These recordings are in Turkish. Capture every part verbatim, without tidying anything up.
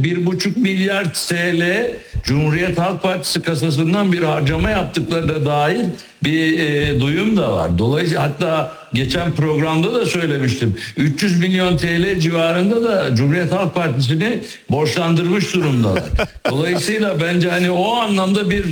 Bir buçuk milyar T L Cumhuriyet Halk Partisi kasasından bir harcama yaptıklarına dair bir e, duyum da var. Dolayısıyla hatta geçen programda da söylemiştim. üç yüz milyon T L civarında da Cumhuriyet Halk Partisi'ni borçlandırmış durumdalar. Dolayısıyla bence hani o anlamda bir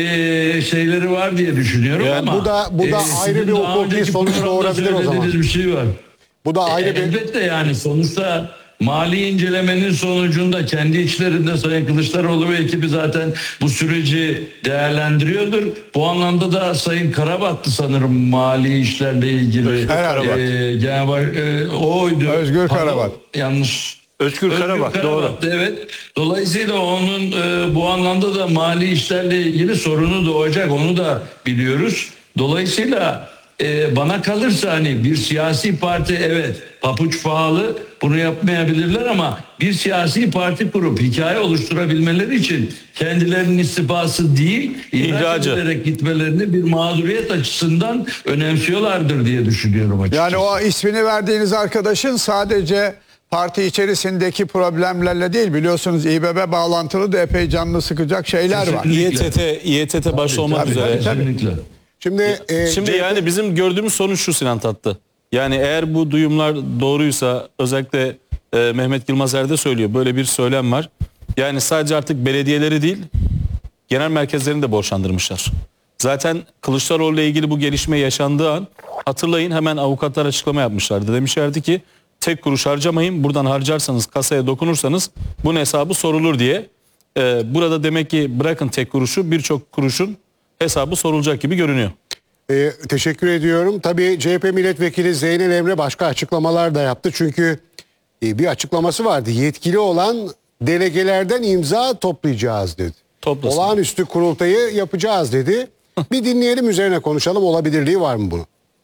e, şeyleri var diye düşünüyorum yani ama bu da bu da e, ayrı bir hukuki sonuç doğurabilir o zaman. Bir şey var. Bu da ayrı e, bir elbette yani sonuçta mali incelemenin sonucunda kendi içlerinde Sayın Kılıçdaroğlu ve ekibi zaten bu süreci değerlendiriyordur. Bu anlamda da Sayın Karabattı sanırım mali işlerle ilgili. Özgür Karabat. E, genel baş- e, oydu. Özgür Pardon, Karabat. Yanlış. Özgür, Özgür Karabat, Karabat, doğru. evet. Dolayısıyla onun e, bu anlamda da mali işlerle ilgili sorunu doğacak. Onu da biliyoruz. Dolayısıyla e, bana kalırsa hani bir siyasi parti, evet papuç pahalı, bunu yapmayabilirler ama bir siyasi parti kurup hikaye oluşturabilmeleri için kendilerinin istifası değil, ihraç İhracı. ederek gitmelerini bir mağduriyet açısından önemsiyorlardır diye düşünüyorum açıkçası. Yani o ismini verdiğiniz arkadaşın sadece parti içerisindeki problemlerle değil, biliyorsunuz İBB bağlantılı da epey canını sıkacak şeyler var. Kesinlikle. İETT, İETT başta olmak tabii, üzere. tabii. Kesinlikle. şimdi e, Şimdi C H P yani bizim gördüğümüz sonuç şu Sinan Tatlı. Yani eğer bu duyumlar doğruysa, özellikle e, Mehmet Yılmazer de söylüyor, böyle bir söylem var. Yani sadece artık belediyeleri değil, genel merkezlerini de borçlandırmışlar. Zaten Kılıçdaroğlu ile ilgili bu gelişme yaşandığı an hatırlayın, hemen avukatlar açıklama yapmışlardı. Demişlerdi ki tek kuruş harcamayın, buradan harcarsanız, kasaya dokunursanız bunun hesabı sorulur diye. E, burada demek ki bırakın tek kuruşu, birçok kuruşun hesabı sorulacak gibi görünüyor. e, teşekkür ediyorum. Tabii C H P milletvekili Zeynel Emre başka açıklamalar da yaptı. Çünkü e, bir açıklaması vardı. Yetkili olan delegelerden imza toplayacağız dedi. Toplasın. Olağanüstü kurultayı yapacağız dedi. Bir dinleyelim, üzerine konuşalım. Olabilirliği var mı bunun?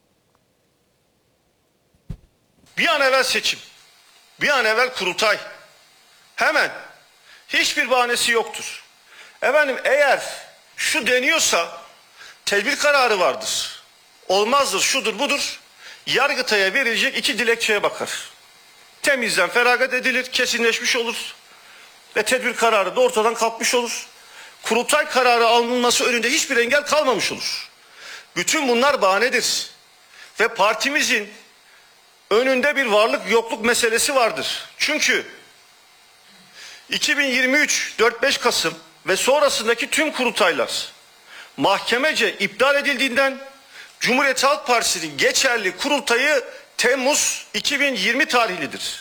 Bir an evvel seçim, bir an evvel kurultay. Hemen. Hiçbir bahanesi yoktur. Efendim eğer şu deniyorsa tedbir kararı vardır. Olmazdır, şudur budur. Yargıtay'a verilecek iki dilekçeye bakar. Temizden feragat edilir, kesinleşmiş olur. Ve tedbir kararı da ortadan kalkmış olur. Kurultay kararı alınması önünde hiçbir engel kalmamış olur. Bütün bunlar bahanedir. Ve partimizin önünde bir varlık yokluk meselesi vardır. Çünkü iki bin yirmi üç dört beş Kasım ve sonrasındaki tüm kurultaylar mahkemece iptal edildiğinden Cumhuriyet Halk Partisi'nin geçerli kurultayı Temmuz iki bin yirmi tarihlidir.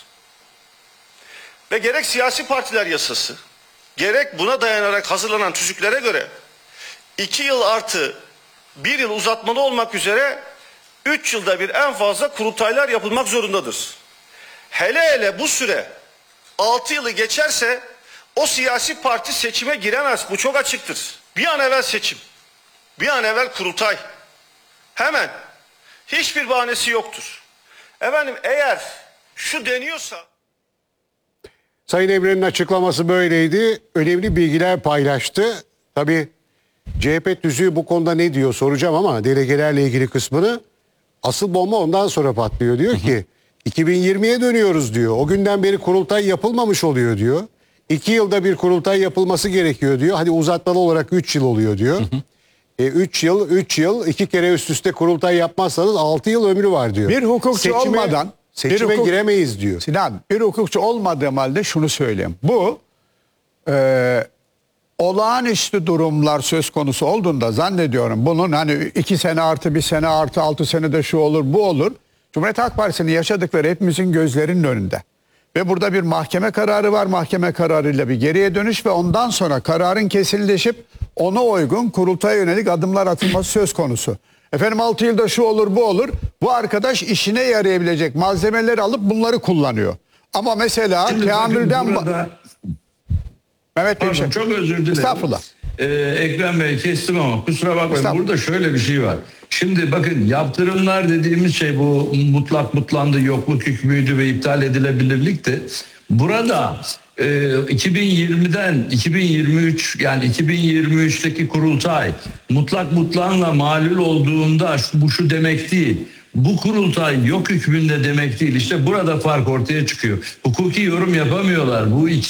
Ve gerek siyasi partiler yasası, gerek buna dayanarak hazırlanan tüzüklere göre iki yıl artı bir yıl uzatmalı olmak üzere üç yılda bir en fazla kurultaylar yapılmak zorundadır. Hele hele bu süre altı yılı geçerse o siyasi parti seçime giremez. Bu çok açıktır. Bir an evvel seçim, bir an evvel kurultay. Hemen. Hiçbir bahanesi yoktur. Efendim eğer şu deniyorsa... Sayın Emre'nin açıklaması böyleydi. Önemli bilgiler paylaştı. Tabii C H P tüzüğü bu konuda ne diyor soracağım ama delegelerle ilgili kısmını, asıl bomba ondan sonra patlıyor. Diyor ki iki bin yirmiye dönüyoruz diyor. O günden beri kurultay yapılmamış oluyor diyor. İki yılda bir kurultay yapılması gerekiyor diyor. Hadi uzatmalı olarak üç yıl oluyor diyor. E, üç yıl, üç yıl, iki kere üst üste kurultay yapmazsanız altı yıl ömrü var diyor. Bir hukukçu Seçime- olmadan seçime bir hukuk- giremeyiz diyor. Sinan, bir hukukçu olmadığım halde şunu söyleyeyim. Bu e, olağanüstü durumlar söz konusu olduğunda zannediyorum bunun hani iki sene artı bir sene artı altı senede şu olur bu olur. Cumhuriyet Halk Partisi'nin yaşadıkları hepimizin gözlerinin önünde. Ve burada bir mahkeme kararı var. Mahkeme kararıyla bir geriye dönüş ve ondan sonra kararın kesinleşip ona uygun kurultaya yönelik adımlar atılması söz konusu. Efendim altı yılda şu olur bu olur. Bu arkadaş işine yarayabilecek malzemeleri alıp bunları kullanıyor. Ama mesela Şimdi bakın teamülden... burada- Mehmet Bey bir Pardon, şey. çok özür dilerim. Estağfurullah. Ee, Ekrem Bey kestim ama kusura bakmayın. Estağfurullah. Burada şöyle bir şey var. Şimdi bakın yaptırımlar dediğimiz şey bu mutlak mutlandı, yokluk hükmüydü ve iptal edilebilirlikti. Burada e, iki bin yirmiden iki bin yirmi üç yani iki bin yirmi üçteki kurultay mutlak mutlanla malul olduğunda şu- bu şu demek değil. Bu kurultay yok hükmünde demek değil. İşte burada fark ortaya çıkıyor. Hukuki yorum yapamıyorlar. Bu iki